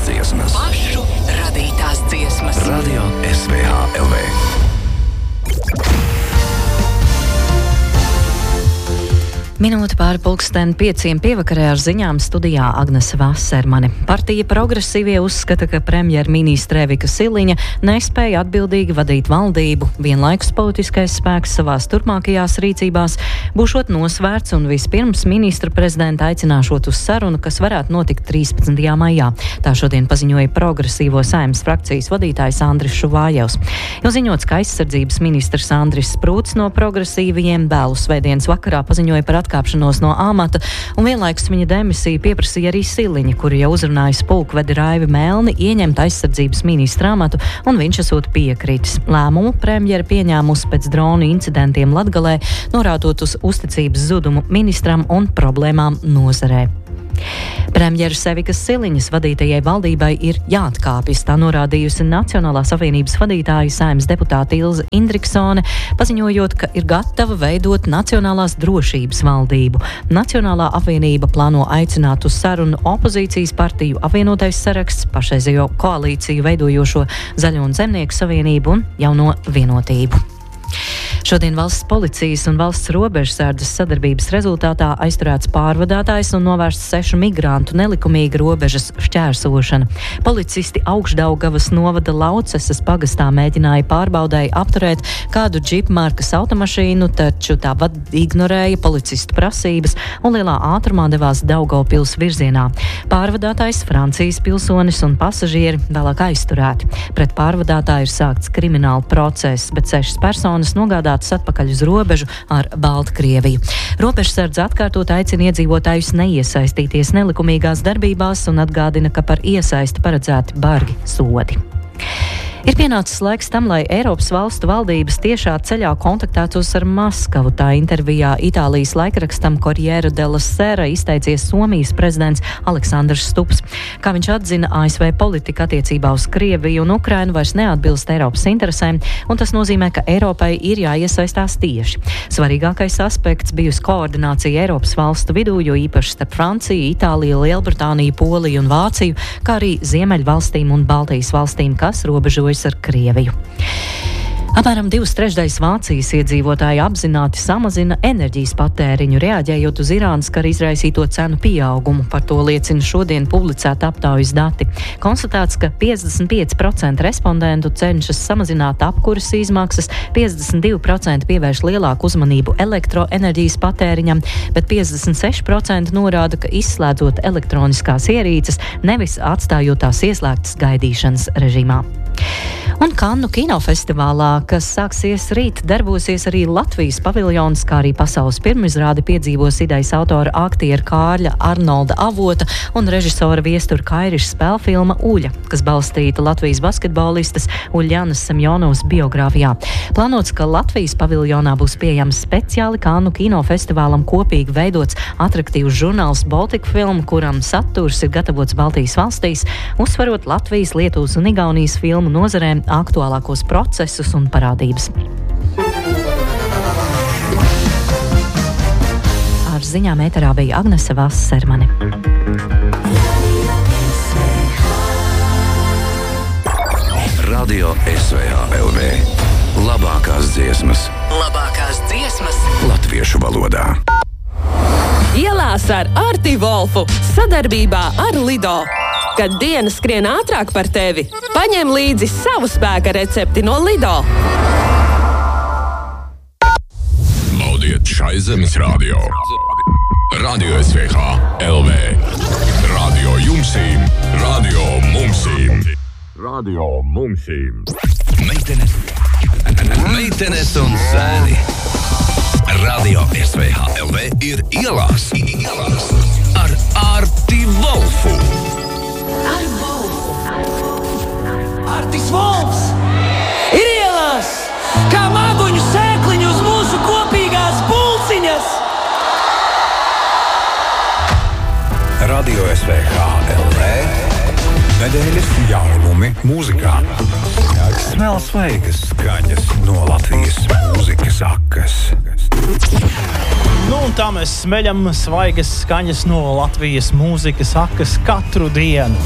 dziesmas. Pašu radītās dziesmas. Radio SVH LV. Minūte pāri 4:00 pievakarē ar ziņām studijā Agnese Vasermane. Partija Progresīvie uzskata, ka premjerministre Evika Siliņa nespēja atbildīgi vadīt valdību. Vienlaikus politiskais spēks savās turpmākajās rīcībās būšot nosvērts un vispirms ministra prezidenta aicināšot uz sarunu, kas varētu notikt 13. maijā. Tā šodien paziņoja Progresīvo Saeimas frakcijas vadītājs Andris Šuvājevs. Jau ziņots, ka aizsardzības ministrs Andris Sprūts no progresīvajiem vēlu svētdienas vakarā paziņoja par atkāpšanos no amata, un vienlaikus viņa demisiju pieprasīja arī Siliņa, kuru jau uzrunājis pulkvedi Raivi Melni ieņemt aizsardzības ministra amatu, un viņš esot piekritis. Lēmumu premjera pieņēmusi pēc dronu incidentiem Latgalē, norādot uz uzticības zudumu ministram un problēmām nozarē. Premjeras Evikas Siliņas vadītajai valdībai ir jāatkāpjas, tā norādījusi Nacionālās apvienības vadītāja Saeimas deputāte Ilze Indriksone, paziņojot, ka ir gatava veidot Nacionālās drošības valdību. Nacionālā apvienība plāno aicināt uz sarunu opozīcijas partiju apvienotais saraksts, pašreizējo koalīciju veidojošo Zaļo un Zemnieku savienību un Jauno vienotību. Šodien valsts policijas un valsts robežsardzes sadarbības rezultātā aizturēts pārvadātājs un novērsts 6 migrantu nelikumīga robežas šķērsošana. Policisti Augšdaugavas novada Laucesas pagastā mēģināja pārbaudēji apturēt kādu džipa markas automašīnu, taču tā ignorēja policistu prasības un lielā ātrumā devās Daugavpils virzienā. Pārvadātājs, Francijas pilsonis un pasažieri vēlāk aizturēti. Pret pārvadātāju ir sākts krimināla process, bet 6 personas nogādātas atpakaļ uz robežu ar Baltkrieviju. Robežsardze atkārtot aicina iedzīvotājus neiesaistīties nelikumīgās darbībās un atgādina, ka par iesaisti paredzēti bargi sodi. Ir pienācis laiks tam, lai Eiropas valstu valdības tiešā ceļā kontaktētos ar Maskavu. Tā intervijā Itālijas laikrakstam Corriere della Sera izteicies Somijas prezidents Aleksandrs Stubs. Kā viņš atzina, ASV politika attiecībā uz Krieviju un Ukrainu vairs neatbilst Eiropas interesēm, un tas nozīmē, ka Eiropai ir jāiesaistās tieši. Svarīgākais aspekts bijusi koordinācija Eiropas valstu vidū, jo īpaši starp Franciju, Itāliju, Lielbritāniju, Poliju un Vāciju, kā arī Ziemeļvalstīm un Baltijas valstīm, kas robežojas ar Krieviju. Apmēram 2/3 Vācijas iedzīvotāji apzināti samazina enerģijas patēriņu, reaģējot uz Irānas kara izraisīto cenu pieaugumu. Par to liecina šodien publicēta aptaujas dati. Konstatēts, ka 55% respondentu cenšas samazināt apkuras izmaksas, 52% pievērš lielāku uzmanību elektroenerģijas patēriņam, bet 56% norāda, ka izslēdzot elektroniskās ierīces, nevis atstājot tās ieslēgtas gaidīšanas režīmā. Un Kannu kinofestivālā, kas sāksies rīt, darbosies arī Latvijas paviljons, kā arī pasaules pirmizrādi piedzīvos idejas autora aktiera Kārļa Arnolda Avota un režisora Viestura Kairiša spēlfilma Uļa, kas balstīta Latvijas basketbolistas Uļjanas Semjonovas biogrāfijā. Plānots, ka Latvijas paviljonā būs pieejams speciāli Kannu kinofestivālam kopīgi veidots atraktīvs žurnāls Baltic Film, kuram saturs ir gatavots Baltijas valstīs, uzsverot Latvijas, Lietuvas un Igaunijas filmu nozarēm aktuālākos procesus un parādības. Ar ziņām ēterā bija Agnese Vasermane. Radio SVH LV. Labākās dziesmas. Labākās dziesmas Latviešu valodā. Ielās ar Arti Volfu sadarbībā ar Lido. Kad diena skrien ātrāk par tevi, paņem līdzi savu spēka recepti no Lido. Baudiet šai zemes radio. Radio SVH LV. Radio jumsīm, radio mumsīm. Radio mumsīm. Meitenes un zēni. Radio SVH LV ir ielās. Ar Arti Volfu. Artis Volfs ir ielās, kā maguņu sēkliņu uz mūsu kopīgās pulciņas. Radio SVH LV. Nedēļas jaunumi mūzikā. Smēl svaigas skaņas no Latvijas mūzikas akas. Un tā mēs smeļam svaigas skaņas no Latvijas mūzikas akas katru dienu.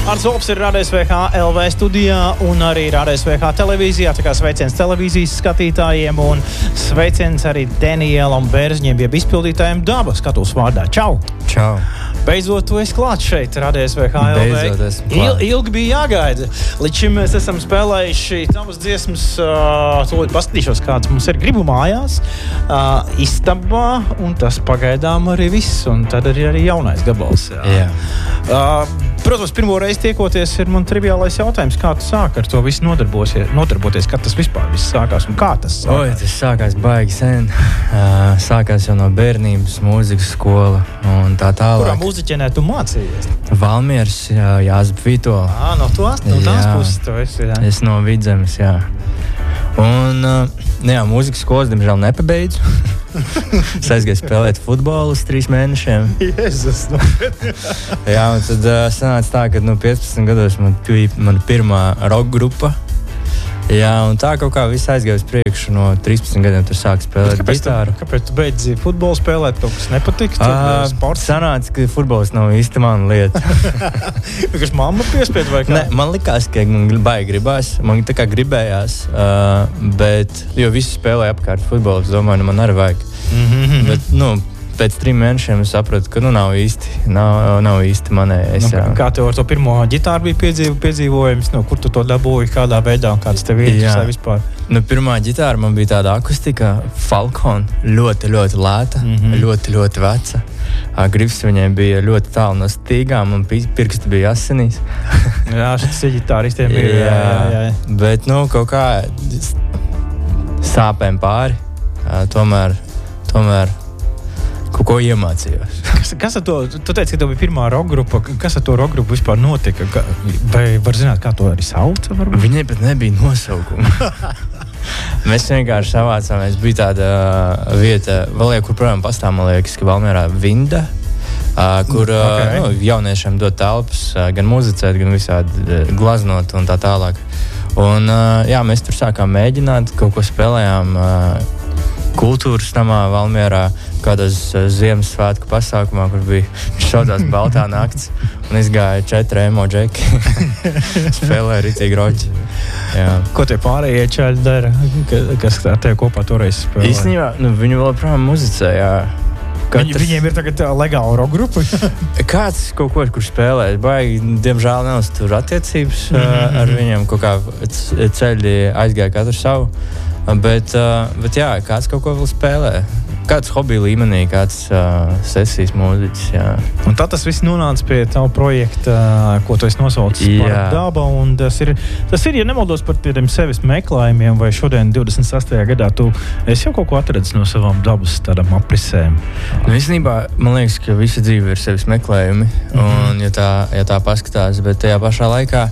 Artis Volfs ir Radio SVH LV studijā un arī Radio SVH televīzijā, tā kā sveiciens televīzijas skatītājiem un sveiciens arī Danielam Bērziņiem, jeb izpildītājiem Daba skatuves vārdā. Čau! Čau! Beidzot, tu esi klāt šeit, Radio SVH LV. Beidzot esmu klāt. Ilgi bija jāgaida. Līdz šim mēs esam spēlējuši tavas dziesmas, tūlīt paskatīšos, kāds mums ir Gribu mājās, Istabā, un tas pagaidām arī viss, un tad arī jaunais gabals. Jā. Protams, pirmo reizi tiekoties ir man triviālais jautājums, kā tu sāki ar to visu nodarboties, kad tas vispār viss sākās un kā tas sākās? Oi, tas sākās baigi sen. Sākās jau no bērnības, mūzikas skola un tā tālāk. Kurā mūziķenē tu mācījies? Valmieras, Jāzep Vitola. No tās puses tu esi, jā. Es no Vidzemes, jā. Un, mūzikas skolas, diemžēl, nepabeidzu. Es aizgāju spēlēt futbolu uz 3 mēnešiem. Jēzus! Jā, un tad sanāca tā, ka 15 gados man bija mana pirmā rock grupa. Jā, un tā kaut kā viss aizgāja uz priekšu. No 13 gadiem tur sāk spēlēt gitāru. Kāpēc tu beidzi futbolu spēlēt? Kaut kas nepatika? Sports? Sanāca, ka futbols nav īsti mana lieta. Kas mamma piespied vai kā? Ne, man likās, ka man baigi gribās. Man tā kā gribējās, bet, jo visi spēlēja apkārt futbolu, es domāju, man arī vajag. Bet, pēc 3 mēnešiem es sapratu, ka nav īsti manējais. Kā tev ar to pirmo ģitāru bija piedzīvojums? Kur tu to dabūji, kādā veidā un kāds tev interesē vispār? Pirmā ģitāra man bija tāda akustika Falcon, ļoti, ļoti lēta, ļoti, ļoti veca. Grifs viņai bija ļoti tālu no stīgām un pirksti bija asinīs. Jā, šis ģitāristiem ir. Jā. Bet, kaut kā sāpēm pāri, tomēr kaut ko iemācījos. Kas ar to, tu teici, ka tev bija pirmā rock grupa, kas ar to rock grupu vispār notika? Vai var zināt, kā to arī sauca? Varbūt? Viņai pat nebija nosaukuma. Mēs vienkārši savācāmies, bija tāda vieta, vēl kur projām pastāv, man liekas, ka Valmierā Vinda, kur jauniešiem dod telpas, gan muzicēt, gan visādi glaznot un tā tālāk. Un mēs tur sākām mēģināt, kaut ko spēlējām kultūras namā Valmierā, kādos Ziemassvētku pasākumā, kur bija šaudās baltā nakts, un izgāja 4 emo džeki. Spēlēja ritīgi roķi. Jā. Ko tie pārējie čaļi dara, kas ar tevi kopā toreiz spēlē? Īstenībā, viņi vēl projām muzicē, jā. Viņiem ir tagad legāla rock grupa? Kāds kaut ko, kur spēlē, baigi, diemžēl neuztur attiecības ar viņiem, kaut kā ceļi aizgāja katru savu. Bet jā, kāds kaut ko vēl spēlē. Kāds hobija līmenī, kāds sesijas mūziķis, jā. Un tad tas viss nonāca pie tavu projekta, ko tu esi nosaucis par Daba, un tas ir, ja nemaldos par tiem sevis meklējumiem, vai šodien 26. gadā tu esi jau kaut ko atradis no savām dabas tādām aprisēm? Īstenībā, man liekas, ka visa dzīve ir sevis meklējumi, un ja tā paskatās, bet tajā pašā laikā,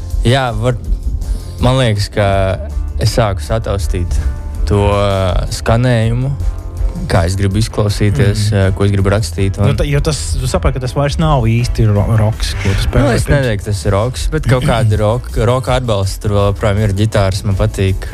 man liekas, ka es sāku sataustīt to skanējumu, kā es gribu izklausīties, ko es gribu rakstīt. Jo tu saprati, ka tas vairs nav īsti roks, ko tu spēlē. Es neteiktu, ka tas ir roks, bet kaut kāda roka atbalsts. Tur vēl projām ir ģitāras, man patīk.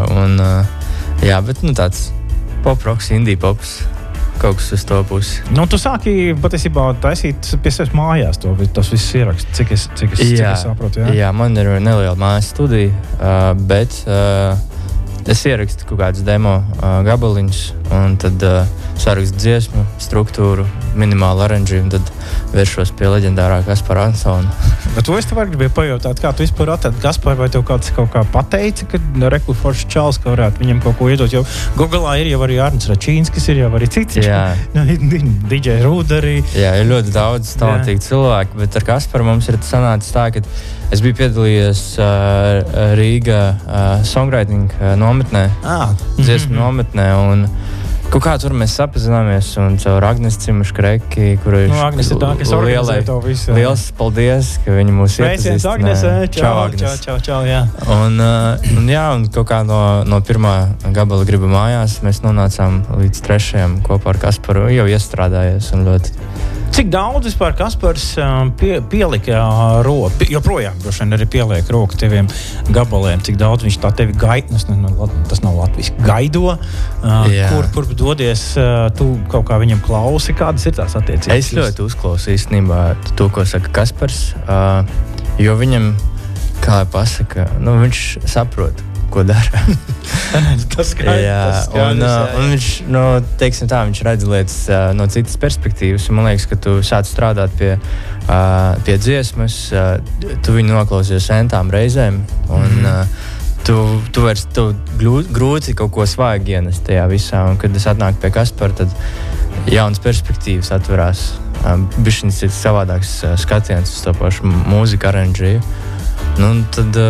Bet tāds pop-roks, indie-pops. Kaut kas uz to pusi. Tu sāki patiesībā taisīt pie sevis mājās tas viss ierakst, cik es saprotu, jā? Jā, man ir neliela mājas studija, bet es ierakstu kaut kādus demo gabaliņus, un tad sarakstu dziesmu, struktūru, minimālu aranžu, un tad vēršos pie leģendārā Kaspara Ansona. Bet to es tev arī gribēju pajautāt, kā tu vispār atradi Kasparu, vai tev kāds kaut kā pateica, ka Reku Foršs Čals, ka varētu viņam kaut ko iedot, jo Googlā ir jau arī Arnis Račīnskis, ir jau arī citi. DJ Rūda arī. Jā, ir ļoti daudz talantīgi cilvēki, bet ar Kasparu mums ir sanācis tā, ka es biju piedalījies Rīga songwriting nometnē, dziesmu nometnē, un kaut kā tur mēs sapazināmies, un caur Agnes Cimuškreki, kur ir liels paldies, ka viņi mūs iepazīstina. Agnes, čau, Agnes. Čau, jā. Un kaut kā no pirmā gabala Gribu mājās mēs nonācām līdz 3. kopā ar Kasparu, jau iestrādājies un ļoti. Cik daudz vispār Kaspars pielika roku, joprojām droši vien arī pieliek roku teviem gabaliem, cik daudz viņš tā tevi tas nav latviski, gaido, kur dodies, tu kaut kā viņam klausi, kādas ir tās attiecības? Es ļoti uzklausu īstenībā to, ko saka Kaspars. Jo viņam, kā pasaka, viņš saprot, ko dara. Tas skaidrs. Un viņš, teiksim tā, viņš redz lietas no citas perspektīvas. Man liekas, ka tu sāc strādāt pie dziesmas, tu viņu noklausies entām reizēm, un tu vairs grūti kaut ko svaigi ienest tajā visā. Un kad es atnāku pie Kaspara, tad jaunas perspektīvas atverās. Bišķiņas ir savādāks skatiens uz to pašu mūziku aranžēju. Un tad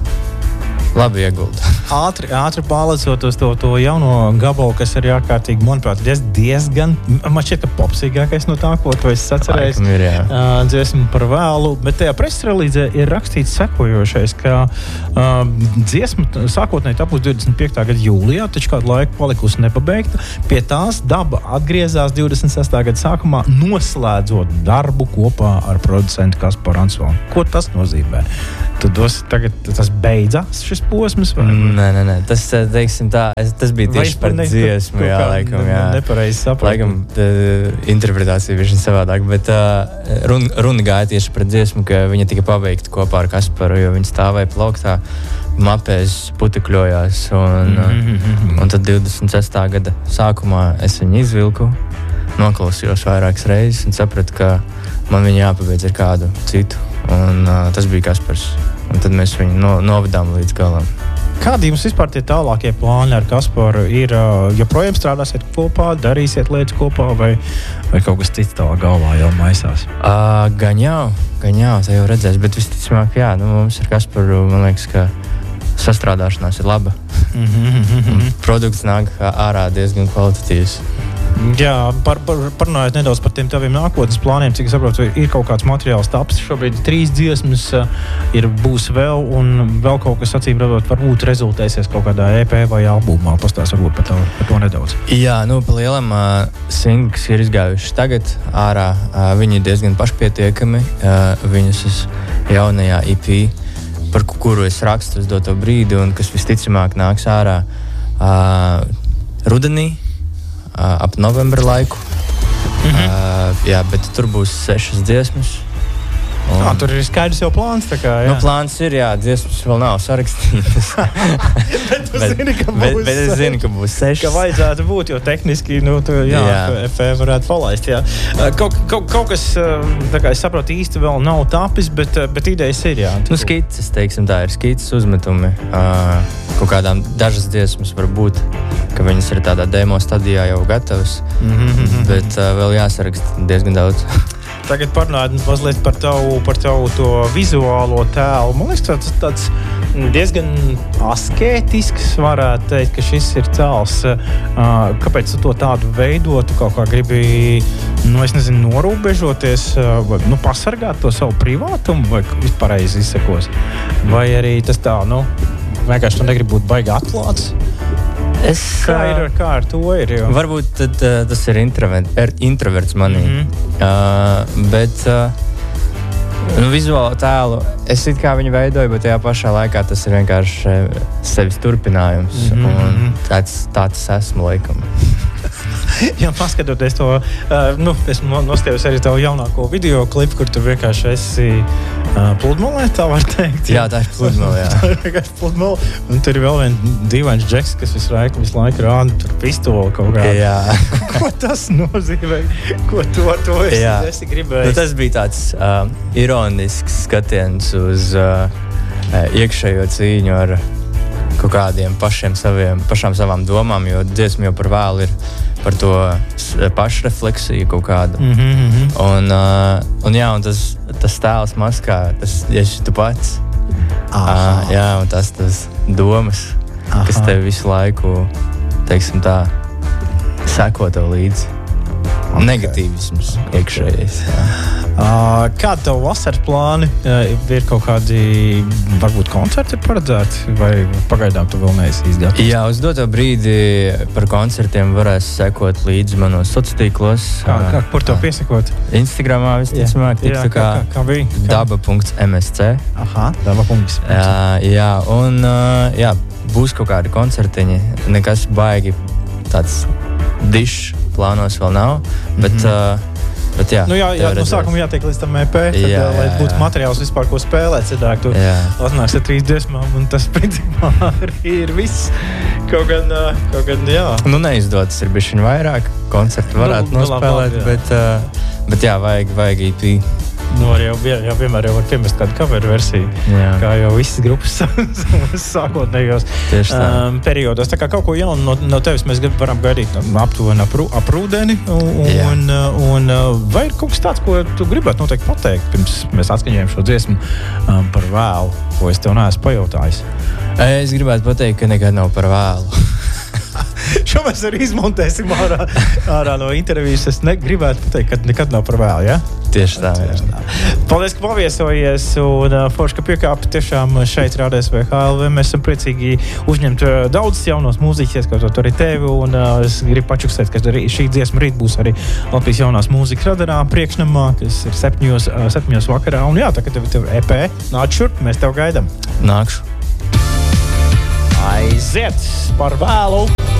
labi iegulda. Ātri pārlecot uz to jauno gabalu, kas ir ārkārtīgi, manuprāt, diezgan, man šķiet, ka popsīgākais no tā, ko tu esi sacerējis. Dziesmu par vēlu, bet tajā presrelīzē ir rakstīts sekojošais, ka dziesma sākotnēji tapus 25. gada jūlijā, taču kādu laiku palikusi nepabeigta. Pie tās Daba atgriezās 26. gada sākumā, noslēdzot darbu kopā ar producentu Kasparu Ansonu. Ko tas nozīmē? Tagad tas beidzās šis posms? Nē. Tas, teiksim tā, tas bija tieši par dziesmu, laikam. Nepareizi sapratu. Laikam, interpretācija bija savādāk, bet runa gāja tieši par dziesmu, ka viņa tika pabeigta kopā ar Kasparu, jo viņa stāvēja plauktā, mapēs putekļojās, un tad 26. gada sākumā es viņu izvilku, noklausījos vairākas reizes un sapratu, ka man viņa jāpabeidz ar kādu citu. Un tas bija Kaspars. Un tad mēs viņu novedām līdz galam. Kādi jums vispār tie tālākie plāni ar Kasparu ir? Joprojām strādāsiet kopā, darīsiet lietas kopā vai kaut kas cits tavā galvā jau maisās? Gan jau, tā jau redzēs. Bet visticamāk, mums ar Kasparu, man liekas, ka sastrādāšanās ir laba. Produkts nāk ārā diezgan kvalitatīvs. Jā, parunājot nedaudz par tiem taviem nākotnes plāniem, cik es saprotu, ir kaut kāds materiāls taps. Šobrīd 3 dziesmas būs vēl, un vēl kaut kas, acīm redzot, varbūt rezultēsies kaut kādā EP vai albumā. Pastāst varbūt par to nedaudz. Jā, pa lielam singli, kas ir izgājuši tagad ārā, viņi ir diezgan pašpietiekami. Viņus es jaunajā EP, par kuru es rakstu uz doto brīdi, un kas visticamāk nāks ārā rudenī. Ap novembra laiku. Bet tur būs 6 dziesmas. Tur ir skaidrs jau plāns. Tā kā, plāns ir, dziesmas vēl nav sarakstītas. bet es zinu, ka būs 6. Ka vajadzētu būt, jo tehniski, FE varētu palaist, Kaut kas, tā kā es saprotu, īsti vēl nav tapis, bet idejas ir, Skices, teiksim tā, ir skices uzmetumi. Kaut kādām dažas dziesmas var būt, ka viņas ir tādā demo stadijā jau gatavas, bet vēl jāsaraksta diezgan daudz. Tagad parunājot mazliet par tavu to vizuālo tēlu. Man liekas, tāds diezgan askētisks, varētu teikt, ka šis ir tēls. Kāpēc tu to tādu veidotu? Kaut kā gribi, norūbežoties, pasargāt to savu privātumu, vai vispārreiz izsakos? Vai arī tas tā, vienkārši tu negribi būt baigi atklāts? Kā ar to ir? Jo? Varbūt tas ir introverts manī. Bet vizuālo tēlu es it kā viņu veidoju, bet tajā pašā laikā tas ir vienkārši sevis turpinājums. Un tāds esmu laikam. Jā, paskatoties to, esmu nostējusi arī tavu jaunāko video klipu, kur tu vienkārši esi pludmalē, tā var teikt. Jā, tā ir pludmalē, jā. Tā ir vienkārši pludmalē. Un tur ir vēl viens dīvains džeks, kas visu laiku rāda tur pistoli kaut kā. Jā. Ko tas nozīmē? Ko tu ar to esi gribējis? Tas bija tāds ironisks skatiens uz iekšējo cīņu ar kaut kādiem pašām savām domām, jo dziesma jau par vēlu ir par to pašrefleksiju kaut kādu. Un tas tēls maskā, tas esi tu pats. Un tas domas, kas tev visu laiku, teiksim tā, seko tev līdzi. Negatīvisms iekšējais. Kādi tev vasaras plāni? Ir kaut kādi, varbūt koncerti paredzēti, vai pagaidām tu vēl neesi izgatavs? Jā, uz doto brīdi par koncertiem varēs sekot līdzi manos sociālos tīklos. Kur tev piesakot? Instagramā visticamāk, kā bija? Daba.msc. Daba.msc. Būs kaut kādi koncertiņi, nekas baigi tāds dišs plānos vēl nav, bet Bet jā, no sākuma jātiek līdz tam EP, tad, lai būtu materiāls vispār, ko spēlēt. Citādi tu atnāks ar 3 dziesmām, un tas principā arī ir viss. Kaut gan, jā. Neizdodas ir bišķiņ vairāk, koncertu varētu nospēlēt, bet jā, vajag EP. Jau vienmēr var piemest kādu cover versiju, kā jau visas grupas sākotnējos periodos. Tā kā kaut ko jaunu no tevis mēs varam gaidīt aptuveni ap rudeni. Un vai ir kaut kas tāds, ko tu gribētu noteikti pateikt, pirms mēs atskaņojam šo dziesmu par vēlu, ko es tev neesmu pajautājis? Es gribētu pateikt, ka nekad nav par vēlu. Šo mēs arī izmontēsim ārā no intervijas. Es gribētu pateikt, ka nekad nav par vēlu, ja? Tieši tā, jā. Paldies, ka paviesojies un forši, ka piekāpi tiešām šeit Rādio SVH LV. Mēs esam priecīgi uzņemt daudzas jaunos mūziķus, ieskaitot arī tevi, un es gribu pačukstēt, ka šī dziesma rīt būs arī Latvijas jaunās mūzikas radarā priekšnamā, kas ir 7 vakarā. Un jā, tā kā tev EP nāc šurp, mēs tev gaidam. Nākšu. Aiziet par vēlu!